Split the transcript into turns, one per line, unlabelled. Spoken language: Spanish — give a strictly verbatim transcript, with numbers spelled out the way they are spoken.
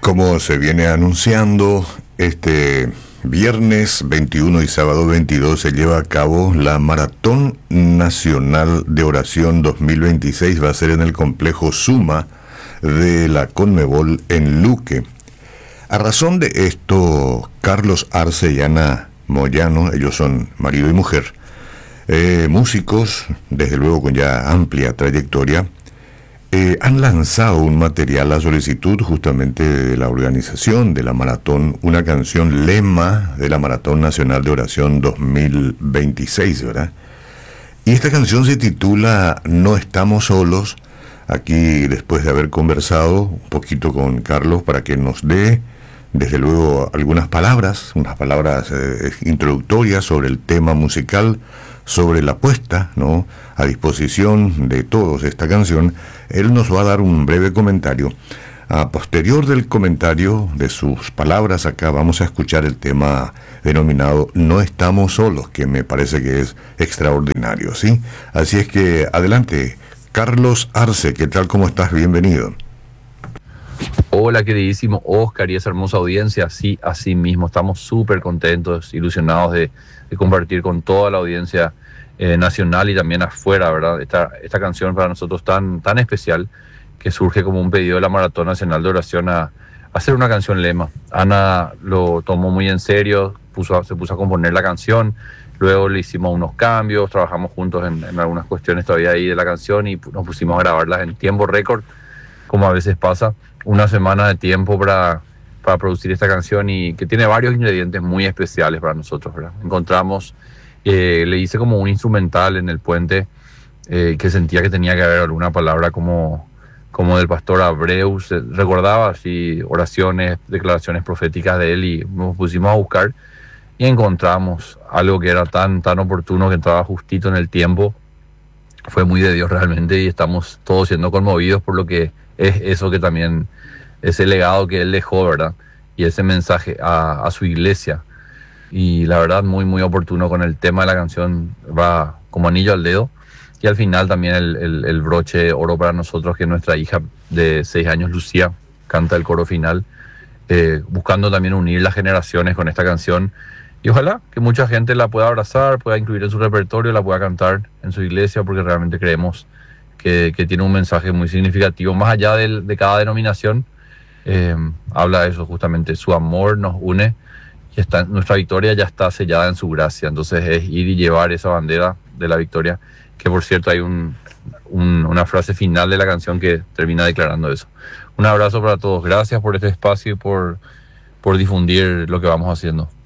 Como se viene anunciando, este viernes veintiuno y sábado veintidós se lleva a cabo la Maratón Nacional de Oración dos mil veintiséis. Va a ser en el complejo Suma de la Conmebol en Luque. A razón de esto, Carlos Arce y Ana Moyano, ellos son marido y mujer, eh, músicos, desde luego con ya amplia trayectoria, Eh, han lanzado un material a solicitud justamente de la organización de la maratón, una canción lema de la Maratón Nacional de Oración dos mil veintiséis, ¿verdad? Y esta canción se titula No estamos solos. Aquí, después de haber conversado un poquito con Carlos para que nos dé, desde luego, algunas palabras, unas palabras eh, introductorias sobre el tema musical, sobre la puesta, ¿no?, a disposición de todos esta canción. Él nos va a dar un breve comentario. A posterior del comentario de sus palabras, acá vamos a escuchar el tema denominado No estamos solos, que me parece que es extraordinario, ¿sí? Así es que, adelante, Carlos Arce, ¿qué tal? ¿Cómo estás? Bienvenido.
Hola, queridísimo Oscar y esa hermosa audiencia. Sí, así mismo, estamos súper contentos, ilusionados de, de compartir con toda la audiencia eh, nacional y también afuera, ¿verdad? Esta, esta canción para nosotros tan, tan especial, que surge como un pedido de la Maratón Nacional de Oración a, a hacer una canción lema. Ana lo tomó muy en serio, puso, se puso a componer la canción, luego le hicimos unos cambios, trabajamos juntos en, en algunas cuestiones todavía ahí de la canción y nos pusimos a grabarlas en tiempo récord, como a veces pasa, una semana de tiempo para, para producir esta canción, y que tiene varios ingredientes muy especiales para nosotros, ¿verdad? Encontramos, eh, le hice como un instrumental en el puente, eh, que sentía que tenía que haber alguna palabra como, como del pastor Abreu. Se recordaba así oraciones, declaraciones proféticas de él, y nos pusimos a buscar y encontramos algo que era tan, tan oportuno, que entraba justito en el tiempo. Fue muy de Dios realmente, y estamos todos siendo conmovidos por lo que es eso, que también ese legado que él dejó, ¿verdad? Y ese mensaje a, a su iglesia. Y la verdad, muy, muy oportuno con el tema de la canción, va como anillo al dedo. Y al final también el, el, el broche de oro para nosotros, que nuestra hija de seis años, Lucía, canta el coro final, eh, buscando también unir las generaciones con esta canción. Y ojalá que mucha gente la pueda abrazar, pueda incluir en su repertorio, la pueda cantar en su iglesia, porque realmente creemos que, que tiene un mensaje muy significativo, más allá de, de cada denominación. Eh, habla de eso justamente, su amor nos une, y está, nuestra victoria ya está sellada en su gracia. Entonces es ir y llevar esa bandera de la victoria, que por cierto hay un, un, una frase final de la canción que termina declarando eso. Un abrazo para todos, gracias por este espacio y por, por difundir lo que vamos haciendo.